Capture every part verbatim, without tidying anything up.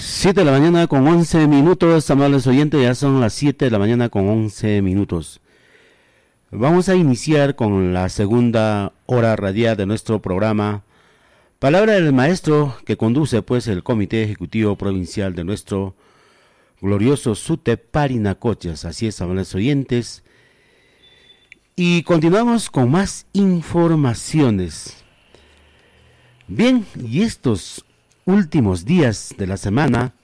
Siete de la mañana con once minutos, amables oyentes, ya son las siete de la mañana con once minutos. Vamos a iniciar con la segunda hora radial de nuestro programa. Palabra del maestro que conduce pues el Comité Ejecutivo Provincial de nuestro glorioso Sute Parinacochas. Así es, amables oyentes. Y continuamos con más informaciones. Bien, y estos últimos días de la semana,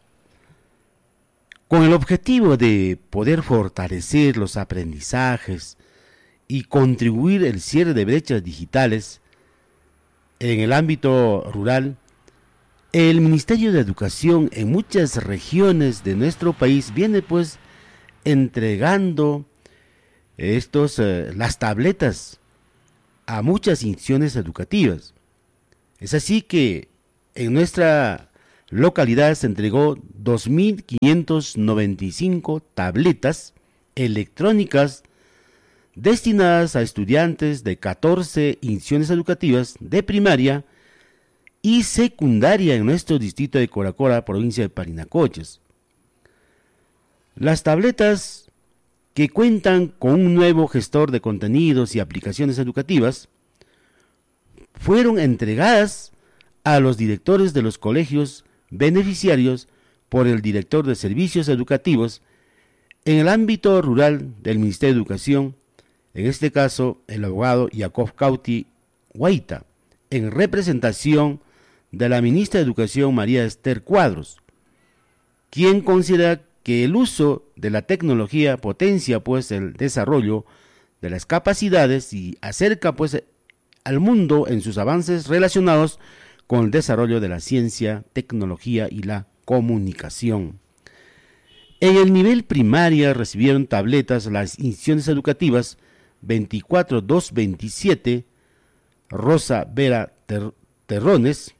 con el objetivo de poder fortalecer los aprendizajes y contribuir al cierre de brechas digitales en el ámbito rural, el Ministerio de Educación en muchas regiones de nuestro país viene pues entregando estos, eh, las tabletas a muchas instituciones educativas. Es así que en nuestra localidad se entregó dos mil quinientas noventa y cinco tabletas electrónicas destinadas a estudiantes de catorce instituciones educativas de primaria y secundaria en nuestro distrito de Coracora, provincia de Parinacochas. Las tabletas, que cuentan con un nuevo gestor de contenidos y aplicaciones educativas, fueron entregadas a los directores de los colegios beneficiarios por el director de servicios educativos en el ámbito rural del Ministerio de Educación, en este caso el abogado Jacob Cauti Guaita, en representación de la ministra de Educación María Esther Cuadros, quien considera que el uso de la tecnología potencia pues el desarrollo de las capacidades y acerca pues al mundo en sus avances relacionados con el desarrollo de la ciencia, tecnología y la comunicación. En el nivel primaria recibieron tabletas las instituciones educativas veinticuatro dos veintisiete, Rosa Vera Ter Terrones,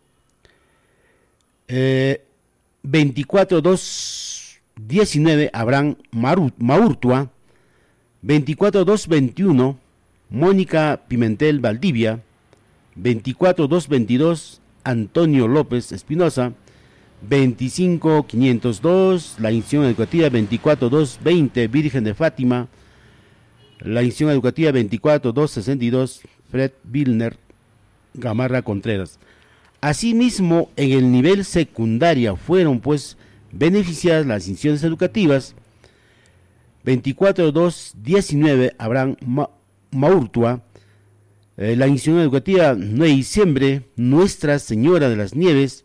eh, veinticuatro dos diecinueve, Abraham Maurtua, veinticuatro dos veintiuno, Mónica Pimentel Valdivia, veinticuatro dos veintidós, Antonio López Espinosa, veinticinco quinientos dos, la institución educativa veinticuatro dos veinte, Virgen de Fátima, la institución educativa veinticuatro dos sesenta y dos, Fred Vilner Gamarra Contreras. Asimismo, en el nivel secundaria fueron pues beneficiadas las instituciones educativas veinticuatro dos diecinueve, Abraham Ma Maurtua, eh, la institución educativa nueve de diciembre, Nuestra Señora de las Nieves,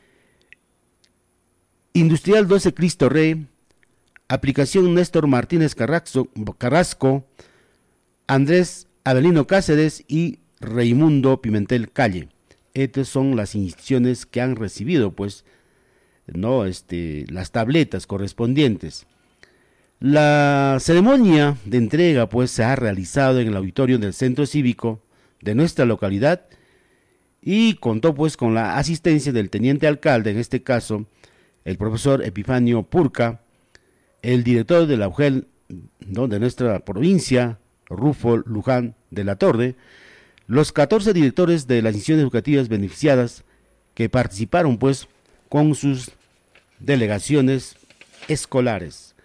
Industrial doce Cristo Rey, Aplicación Néstor Martínez Carrasco, Carrasco, Andrés Avelino Cáceres y Raimundo Pimentel Calle. Estas son las instituciones que han recibido pues no este las tabletas correspondientes. La ceremonia de entrega pues se ha realizado en el auditorio del Centro Cívico de nuestra localidad y contó pues con la asistencia del teniente alcalde, en este caso el profesor Epifanio Purca, el director de la U G E L, ¿no?, de nuestra provincia, Rufo Luján de la Torre, los catorce directores de las instituciones educativas beneficiadas que participaron pues con sus delegaciones escolares.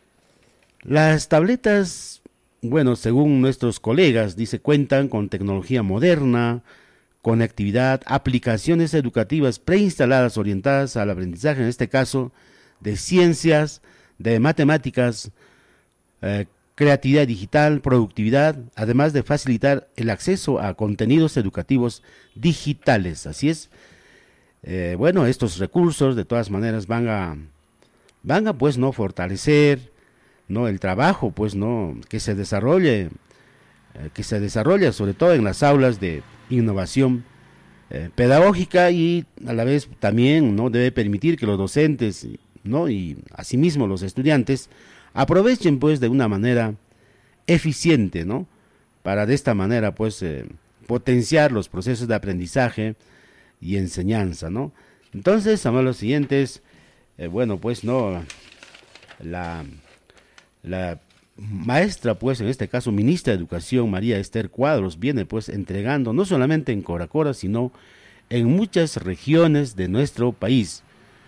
Las tabletas, bueno, según nuestros colegas, dice, cuentan con tecnología moderna, conectividad, aplicaciones educativas preinstaladas orientadas al aprendizaje, en este caso, de ciencias, de matemáticas, eh, creatividad digital, productividad, además de facilitar el acceso a contenidos educativos digitales. Así es. Eh, bueno, estos recursos de todas maneras van a, van a pues no fortalecer, no el trabajo, pues no que se desarrolle, eh, que se desarrolla sobre todo en las aulas de innovación eh, pedagógica, y a la vez también no debe permitir que los docentes, no y asimismo los estudiantes aprovechen pues de una manera eficiente, no para de esta manera pues eh, potenciar los procesos de aprendizaje y enseñanza, no. Entonces, amados los siguientes, eh, bueno pues no la la maestra, pues en este caso ministra de Educación María Esther Cuadros, viene pues entregando no solamente en Coracora, sino en muchas regiones de nuestro país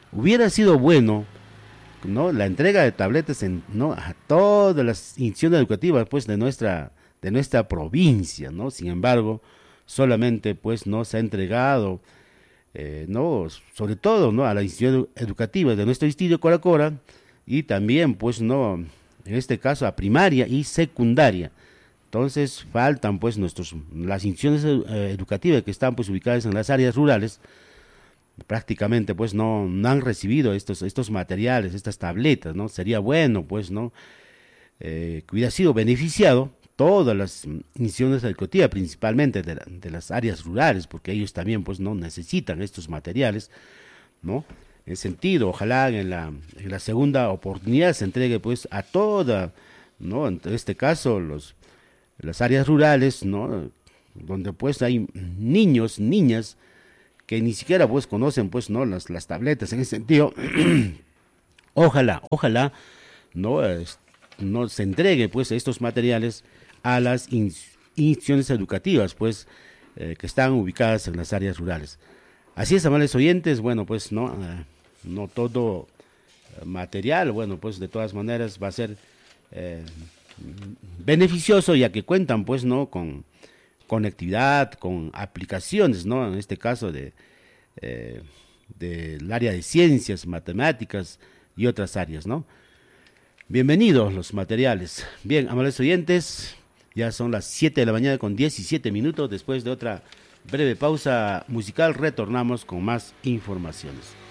hubiera sido bueno, ¿no?, la entrega de tabletas en, ¿no?, a todas las instituciones educativas, pues, de nuestra, de nuestra provincia, ¿no? Sin embargo, solamente, pues, no se ha entregado, eh, no, sobre todo, ¿no?, a la institución educativa de nuestro distrito Cora Cora, y también, pues, no, en este caso a primaria y secundaria. Entonces faltan, pues, nuestros, las instituciones eh, educativas que están, pues, ubicadas en las áreas rurales, prácticamente, pues, no, no han recibido estos, estos materiales, estas tabletas, ¿no? Sería bueno, pues, ¿no?, eh, que hubiera sido beneficiado todas las instituciones educativas, principalmente de, la, de las áreas rurales, porque ellos también, pues, no necesitan estos materiales, ¿no? En sentido, ojalá en la, en la segunda oportunidad se entregue, pues, a toda, ¿no?, en este caso, los, las áreas rurales, ¿no?, donde, pues, hay niños, niñas, que ni siquiera, pues, conocen, pues, ¿no?, las, las tabletas. En ese sentido, ojalá, ojalá, ¿no?, es, no se entregue, pues, estos materiales a las in, instituciones educativas, pues, eh, que están ubicadas en las áreas rurales. Así es, amables oyentes, bueno, pues, no, eh, no todo eh, material, bueno, pues, de todas maneras va a ser eh, beneficioso, ya que cuentan, pues, no, con conectividad, con aplicaciones, ¿no?, en este caso de eh, del área de ciencias, matemáticas y otras áreas, ¿no? Bienvenidos los materiales. Bien, amables oyentes, ya son las siete de la mañana con diecisiete minutos. Después de otra breve pausa musical, retornamos con más informaciones.